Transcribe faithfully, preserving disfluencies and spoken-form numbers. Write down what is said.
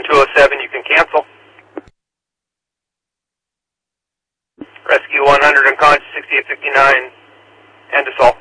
two oh seven, you can cancel. Rescue one hundred, unconscious, sixty-eight fifty-nine, end assault.